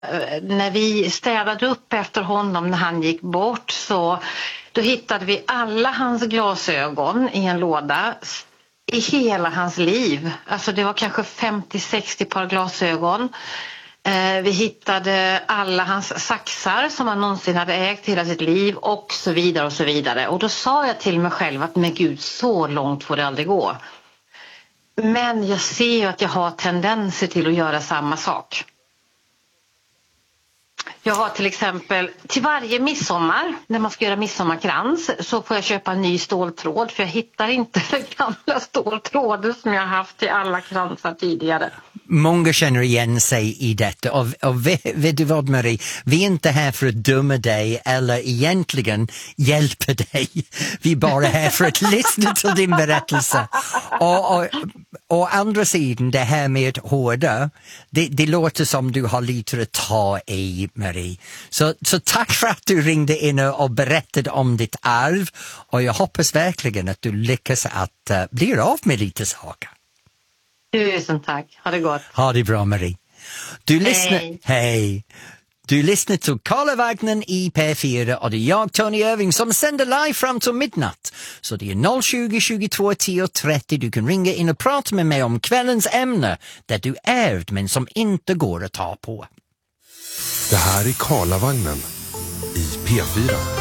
När vi städade upp efter honom när han gick bort, så då hittade vi alla hans glasögon i en låda i hela hans liv. Alltså det var kanske 50-60 par glasögon. Vi hittade alla hans saxar som han någonsin hade ägt hela sitt liv och så vidare och så vidare. Och då sa jag till mig själv att men gud, så långt får det aldrig gå. Men jag ser ju att jag har tendenser till att göra samma sak. Jag har till exempel till varje midsommar, när man ska göra midsommarkrans, så får jag köpa en ny ståltråd, för jag hittar inte den gamla ståltråden som jag har haft till alla kransar tidigare. Många känner igen sig i detta, och vet du vad, Marie? Vi är inte här för att döma dig eller egentligen hjälpa dig. Vi är bara här för att lyssna till din berättelse. Och andra sidan, det här med hårda, det låter som du har lite att ta i, Marie. Så tack för att du ringde in och berättade om ditt arv, och jag hoppas verkligen att du lyckas att bli av med lite saker. Tusen tack, ha det gott. Ha det bra, Marie. Hej. Du lyssnar till Karlavagnen i P4, och det är jag, Tony Irving, som sänder live fram till midnatt. Så det är 020 22 10 30. Du kan ringa in och prata med mig om kvällens ämne, där du ärvt men som inte går att ta på. Det här är Karlavagnen i P4.